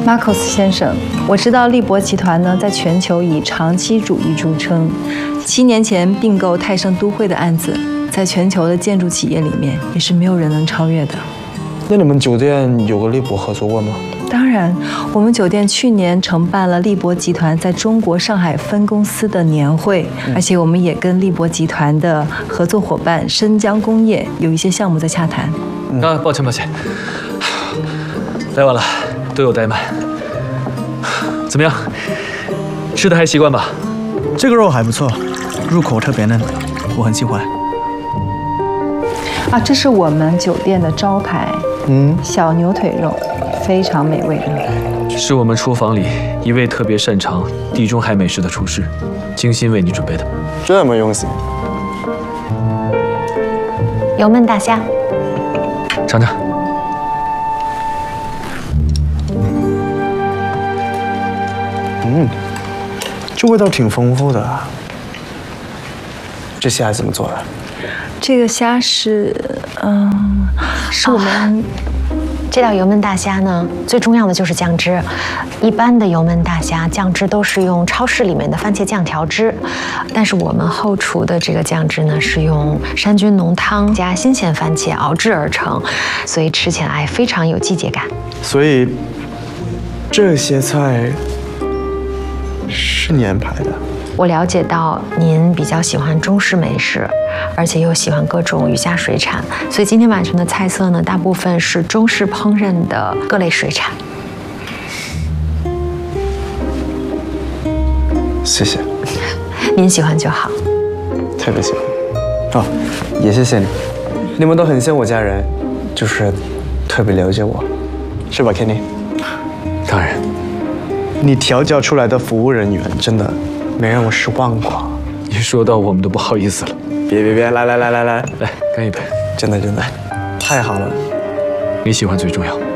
Marcos 先生，我知道利博集团呢，在全球以长期主义著称。7年前并购泰盛都会的案子，在全球的建筑企业里面也是没有人能超越的。 那你们酒店有跟利博合作过吗？ 当然，我们酒店去年承办了利博集团在中国上海分公司的年会，而且我们也跟利博集团的合作伙伴申江工业有一些项目在洽谈。 啊，抱歉，来晚了，都有怠慢。怎么样，吃的还习惯吧？ 这个肉还不错，入口特别嫩，我很喜欢。 啊，这是我们酒店的招牌，小牛腿肉，非常美味。 是我们厨房里一位特别擅长地中海美食的厨师，精心为你准备的。 这么用心。 油焖大虾， 尝尝。 这味道挺丰富的。这虾怎么做的？ 这个虾是，是我们。 这道油焖大虾呢，最重要的就是酱汁。一般的油焖大虾酱汁都是用超市里面的番茄酱调汁，但是我们后厨的这个酱汁呢，是用山菌浓汤加新鲜番茄熬制而成，所以吃起来非常有季节感。 所以这些菜是你安排的？ 我了解到您比较喜欢中式美食，而且又喜欢各种鱼虾水产，所以今天晚上的菜色呢，大部分是中式烹饪的各类水产。 谢谢， 您喜欢就好。 特别喜欢。哦，也谢谢你，你们都很像我家人，就是特别了解我，是吧 ，Kenny？ 当然， 你调教出来的服务人员真的没让我失望过。 一说到我们都不好意思了。 别，来， 来，干一杯！ 真的，太好了。 你喜欢最重要。